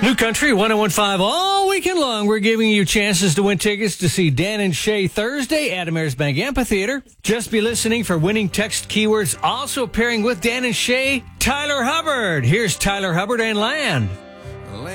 New Country 101.5 all weekend long. We're giving you chances to win tickets to see Dan and Shay Thursday at Ameris Bank Amphitheater. Just be listening for winning text keywords. Also appearing with Dan and Shay, Tyler Hubbard. Here's Tyler Hubbard and Land.